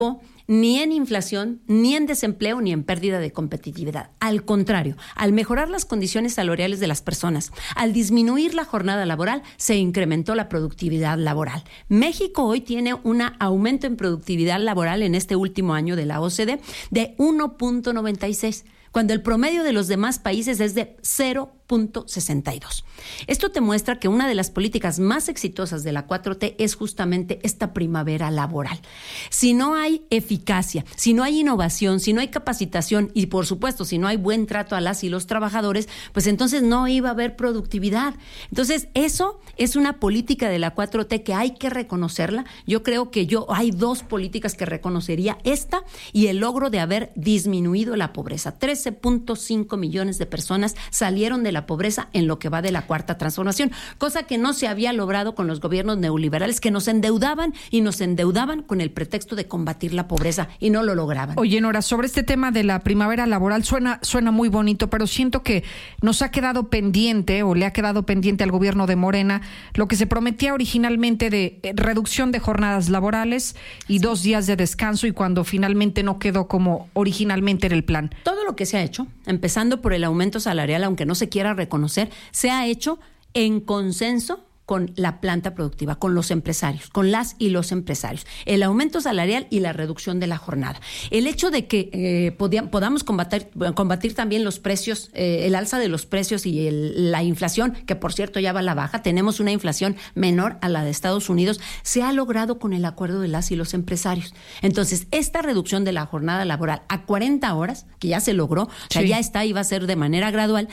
ni en inflación, ni en desempleo, ni en pérdida de competitividad. Al contrario, al mejorar las condiciones salariales de las personas, al disminuir la jornada laboral, se incrementó la productividad laboral. México hoy tiene un aumento en productividad laboral en este último año de la OCDE de 1.96, cuando el promedio de los demás países es de 0.62. Esto te muestra que una de las políticas más exitosas de la 4T es justamente esta primavera laboral. Si no hay eficacia, si no hay innovación, si no hay capacitación y, por supuesto, si no hay buen trato a las y los trabajadores, pues entonces no iba a haber productividad. Entonces, eso es una política de la 4T que hay que reconocerla. Yo creo que hay dos políticas que reconocería, esta y el logro de haber disminuido la pobreza. 13.5 millones de personas salieron de la pobreza en lo que va de la cuarta transformación, cosa que no se había logrado con los gobiernos neoliberales, que nos endeudaban con el pretexto de combatir la pobreza y no lo lograban. Oye, Nora, sobre este tema de la primavera laboral suena muy bonito, pero siento que nos ha quedado pendiente o le ha quedado pendiente al gobierno de Morena lo que se prometía originalmente de reducción de jornadas laborales y 2 días de descanso, y cuando finalmente no quedó como originalmente era el plan. Todo lo que se ha hecho, empezando por el aumento salarial, aunque no se quiera reconocer, se ha hecho en consenso con la planta productiva, con los empresarios, con las y los empresarios. El aumento salarial y la reducción de la jornada. El hecho de que podamos combatir también los precios, el alza de los precios y la inflación, que por cierto ya va a la baja, tenemos una inflación menor a la de Estados Unidos, se ha logrado con el acuerdo de las y los empresarios. Entonces, esta reducción de la jornada laboral a 40 horas, que ya se logró, o sea, ya está y va a ser de manera gradual.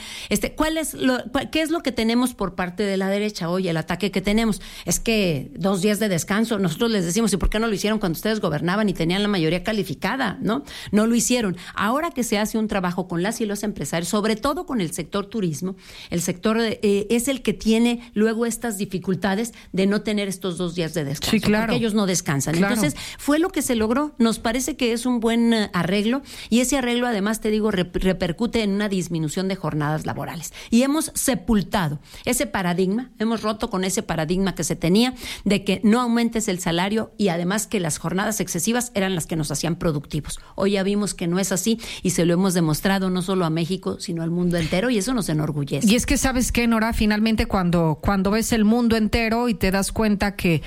¿Qué es lo que tenemos por parte de la derecha hoy? El ataque que tenemos es que 2 días de descanso. Nosotros les decimos, ¿y por qué no lo hicieron cuando ustedes gobernaban y tenían la mayoría calificada? No lo hicieron. Ahora que se hace un trabajo con las y los empresarios, sobre todo con el sector turismo, el sector es el que tiene luego estas dificultades de no tener estos 2 días de descanso. Sí, claro. Porque ellos no descansan. Claro. Entonces, fue lo que se logró. Nos parece que es un buen arreglo, y ese arreglo, además, te digo, repercute en una disminución de jornadas laborales. Y hemos sepultado ese paradigma, hemos roto con ese paradigma que se tenía de que no aumentes el salario y además que las jornadas excesivas eran las que nos hacían productivos. Hoy ya vimos que no es así y se lo hemos demostrado no solo a México, sino al mundo entero, y eso nos enorgullece. Y es que, ¿sabes qué, Nora? Finalmente cuando ves el mundo entero y te das cuenta que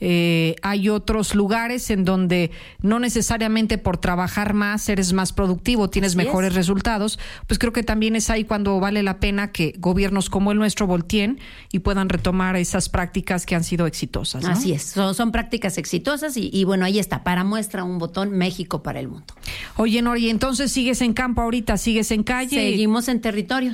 hay otros lugares en donde no necesariamente por trabajar más eres más productivo, tienes así mejores resultados, pues creo que también es ahí cuando vale la pena que gobiernos como el nuestro volteen y puedan retomar esas prácticas que han sido exitosas, ¿no? Así es, son prácticas exitosas y bueno, ahí está, para muestra un botón, México para el mundo. Oye, Nori, entonces sigues en campo ahorita, sigues en calle. Seguimos en territorio,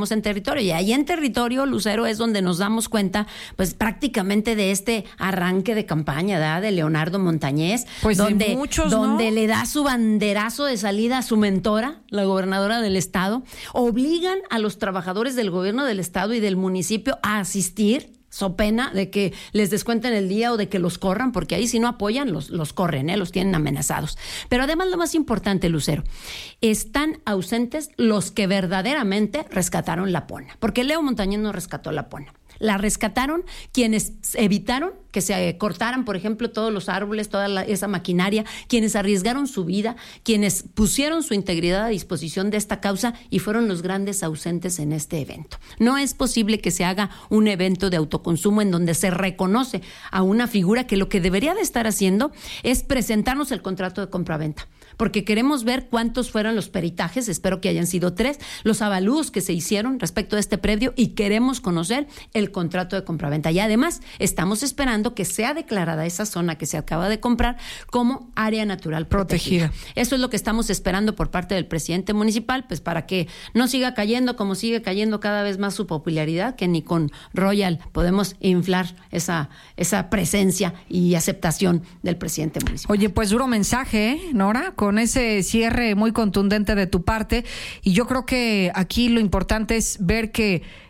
y ahí en territorio, Lucero, es donde nos damos cuenta, pues prácticamente de este arranque de campaña, ¿verdad?, de Leonardo Montañez, pues donde, de muchos, donde ¿no?, le da su banderazo de salida a su mentora, la gobernadora del estado, obligan a los trabajadores del gobierno del estado y del municipio a asistir, so pena de que les descuenten el día o de que los corran, porque ahí si no apoyan, los corren, los tienen amenazados. Pero además, lo más importante, Lucero, están ausentes los que verdaderamente rescataron la Pona, porque Leo Montañez no rescató la Pona. La rescataron quienes evitaron que se cortaran, por ejemplo, todos los árboles, esa maquinaria, quienes arriesgaron su vida, quienes pusieron su integridad a disposición de esta causa y fueron los grandes ausentes en este evento. No es posible que se haga un evento de autoconsumo en donde se reconoce a una figura que lo que debería de estar haciendo es presentarnos el contrato de compraventa, porque queremos ver cuántos fueron los peritajes, espero que hayan sido 3, los avalúos que se hicieron respecto a este predio, y queremos conocer el contrato de compraventa. Y además estamos esperando que sea declarada esa zona que se acaba de comprar como área natural protegida. Eso es lo que estamos esperando por parte del presidente municipal, pues para que no siga cayendo como sigue cayendo cada vez más su popularidad, que ni con Royal podemos inflar esa presencia y aceptación del presidente municipal. Oye, pues duro mensaje, Nora, con ese cierre muy contundente de tu parte, y yo creo que aquí lo importante es ver que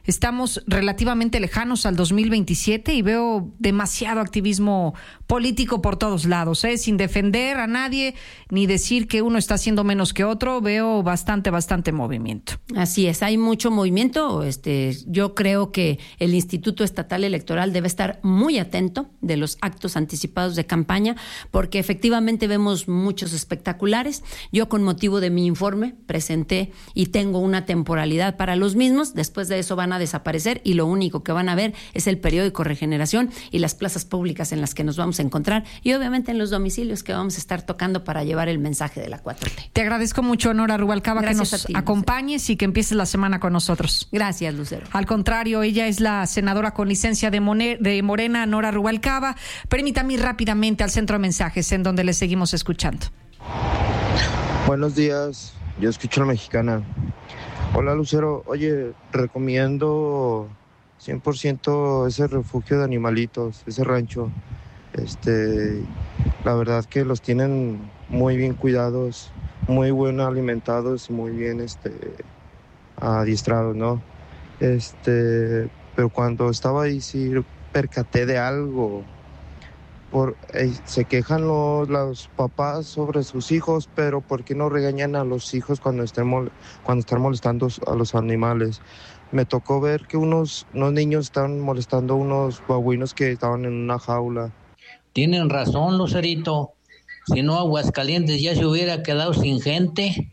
estamos relativamente lejanos al 2027 y veo demasiado activismo político por todos lados, sin defender a nadie ni decir que uno está haciendo menos que otro. Veo bastante movimiento. Así es, hay mucho movimiento. Yo creo que el Instituto Estatal Electoral debe estar muy atento de los actos anticipados de campaña, porque efectivamente vemos muchos espectaculares. Yo, con motivo de mi informe, presenté y tengo una temporalidad para los mismos. Después de eso van a desaparecer y lo único que van a ver es el periódico Regeneración y las plazas públicas en las que nos vamos a encontrar, y obviamente en los domicilios que vamos a estar tocando para llevar el mensaje de la 4T. Te agradezco mucho, Nora Rubalcaba, Gracias que nos a ti, acompañes y que empieces la semana con nosotros. Gracias, Lucero. Al contrario, ella es la senadora con licencia de Morena, Nora Rubalcaba. Permítame ir rápidamente al centro de mensajes, en donde le seguimos escuchando. Buenos días, yo escucho La Mexicana. Hola, Lucero. Oye, recomiendo 100% ese refugio de animalitos, ese rancho. La verdad que los tienen muy bien cuidados, muy bien alimentados, muy bien adiestrados, ¿no? Pero cuando estaba ahí sí percaté de algo. Se quejan los papás sobre sus hijos, pero ¿por qué no regañan a los hijos cuando están molestando a los animales? Me tocó ver que unos niños estaban molestando a unos babuinos que estaban en una jaula. Tienen razón, Lucerito. Si no, Aguascalientes ya se hubiera quedado sin gente.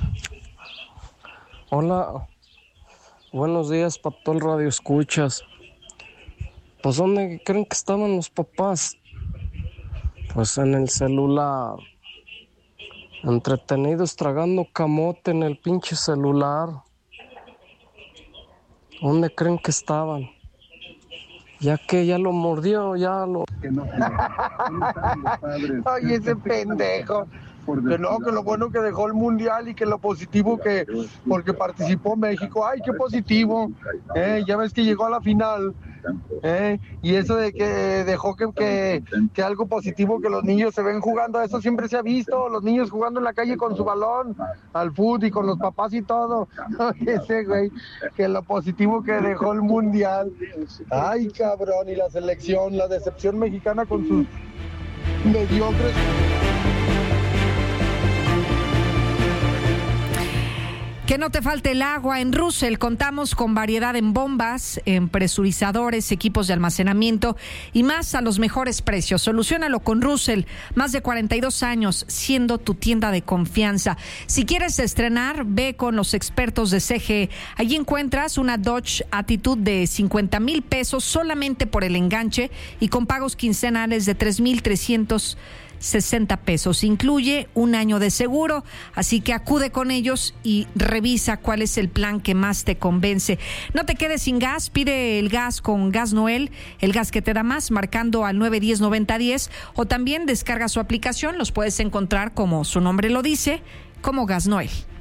Hola, buenos días para todo el radio escuchas. Pues ¿dónde creen que estaban los papás? Pues en el celular, entretenidos tragando camote en el pinche celular. ¿Dónde creen que estaban? Ya que ya lo mordió, ya lo... Ay, ese pendejo. Que no, que lo bueno que dejó el mundial y que lo positivo que... Porque participó México. Ay, qué positivo. Ya ves que llegó a la final. Y eso de que dejó que algo positivo, que los niños se ven jugando, eso siempre se ha visto, los niños jugando en la calle con su balón, al fútbol y con los papás y todo. Ese güey, que lo positivo que dejó el mundial. Ay, cabrón, y la selección, la decepción mexicana con sus mediocres. Que no te falte el agua. En Russell contamos con variedad en bombas, en presurizadores, equipos de almacenamiento y más a los mejores precios. Soluciónalo con Russell, más de 42 años siendo tu tienda de confianza. Si quieres estrenar, ve con los expertos de CG. Allí encuentras una Dodge Attitude de 50,000 pesos solamente por el enganche y con pagos quincenales de 3,360 pesos. Incluye un año de seguro, así que acude con ellos y revisa cuál es el plan que más te convence. No te quedes sin gas, pide el gas con Gas Noel, el gas que te da más, marcando al 910-9010, o también descarga su aplicación. Los puedes encontrar, como su nombre lo dice, como Gas Noel.